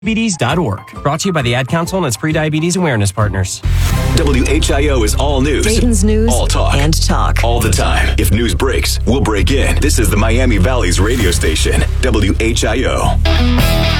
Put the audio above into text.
Diabetes.org. Brought to you by the Ad Council and its pre-diabetes awareness partners. WHIO is all news. Dayton's news. All talk. And talk. All the time. If news breaks, we'll break in. This is the Miami Valley's radio station, WHIO.